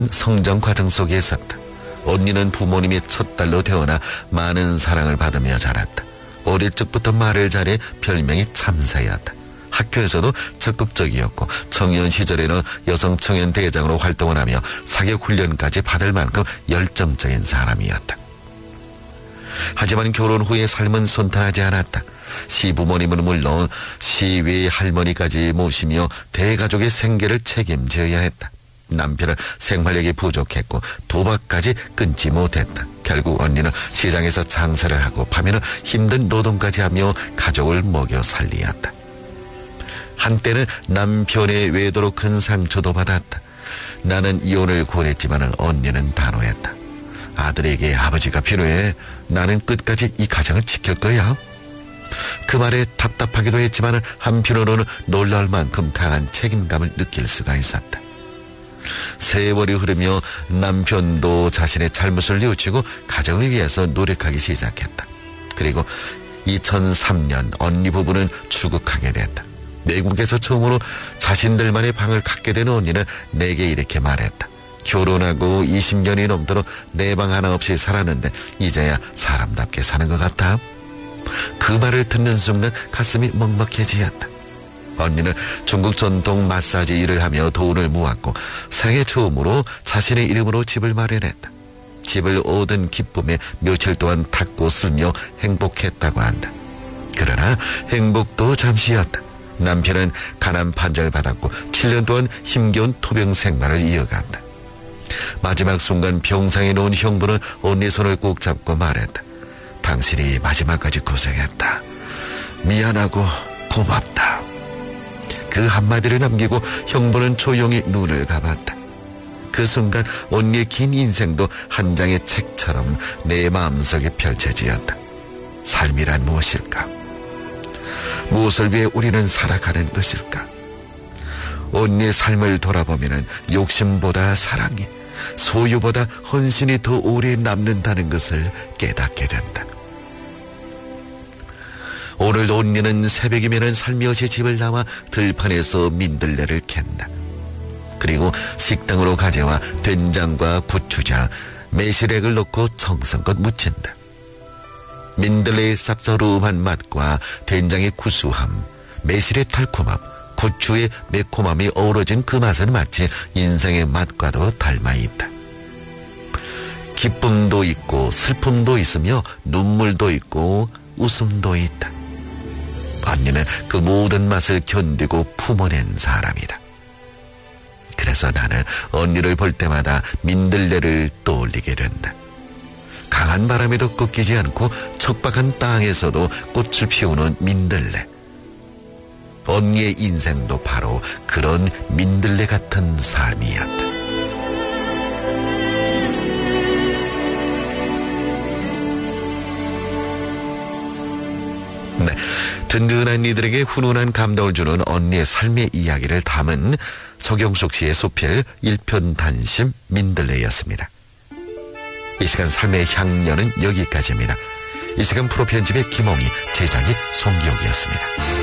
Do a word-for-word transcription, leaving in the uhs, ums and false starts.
성장 과정 속에 있었다. 언니는 부모님의 첫 딸로 태어나 많은 사랑을 받으며 자랐다. 어릴 적부터 말을 잘해 별명이 참사였다. 학교에서도 적극적이었고 청년 시절에는 여성 청년 대장으로 활동을 하며 사격 훈련까지 받을 만큼 열정적인 사람이었다. 하지만 결혼 후에 삶은 순탄하지 않았다. 시부모님은 물론 시외 할머니까지 모시며 대가족의 생계를 책임져야 했다. 남편은 생활력이 부족했고 도박까지 끊지 못했다. 결국 언니는 시장에서 장사를 하고 밤에는 힘든 노동까지 하며 가족을 먹여 살리었다. 한때는 남편의 외도로 큰 상처도 받았다. 나는 이혼을 권했지만 언니는 단호했다. 아들에게 아버지가 필요해. 나는 끝까지 이 가정을 지킬 거야. 그 말에 답답하기도 했지만 한편으로는 놀라울 만큼 강한 책임감을 느낄 수가 있었다. 세월이 흐르며 남편도 자신의 잘못을 뉘우치고 가정을 위해서 노력하기 시작했다. 그리고 이천삼 년 언니 부부는 출국하게 됐다. 외국에서 처음으로 자신들만의 방을 갖게 된 언니는 내게 이렇게 말했다. 결혼하고 이십 년이 넘도록 내 방 하나 없이 살았는데 이제야 사람답게 사는 것 같아. 그 말을 듣는 순간 가슴이 먹먹해지었다. 언니는 중국 전통 마사지 일을 하며 돈을 모았고 생애 처음으로 자신의 이름으로 집을 마련했다. 집을 얻은 기쁨에 며칠 동안 닦고 쓰며 행복했다고 한다. 그러나 행복도 잠시였다. 남편은 가난 판정을 받았고 칠 년 동안 힘겨운 토병 생활을 이어간다. 마지막 순간 병상에 놓은 형부는 언니 손을 꼭 잡고 말했다. 당신이 마지막까지 고생했다. 미안하고 고맙다. 그 한마디를 남기고 형부는 조용히 눈을 감았다. 그 순간 언니의 긴 인생도 한 장의 책처럼 내 마음속에 펼쳐지었다. 삶이란 무엇일까? 무엇을 위해 우리는 살아가는 것일까? 언니의 삶을 돌아보면 욕심보다 사랑이, 소유보다 헌신이 더 오래 남는다는 것을 깨닫게 된다. 오늘 언니는 새벽이면 살며시 집을 나와 들판에서 민들레를 캔다. 그리고 식당으로 가져와 된장과 고추장, 매실액을 넣고 정성껏 무친다. 민들레의 쌉싸름한 맛과 된장의 구수함, 매실의 달콤함, 고추의 매콤함이 어우러진 그 맛은 마치 인생의 맛과도 닮아 있다. 기쁨도 있고 슬픔도 있으며 눈물도 있고 웃음도 있다. 언니는 그 모든 맛을 견디고 품어낸 사람이다. 그래서 나는 언니를 볼 때마다 민들레를 떠올리게 된다. 강한 바람에도 꺾이지 않고 척박한 땅에서도 꽃을 피우는 민들레. 언니의 인생도 바로 그런 민들레 같은 삶이었다. 네, 든든한 이들에게 훈훈한 감동을 주는 언니의 삶의 이야기를 담은 서경숙 씨의 소필 일편단심 민들레였습니다. 이 시간 삶의 향연은 여기까지입니다. 이 시간 프로 편집의 김홍희, 제작이 송기옥이었습니다.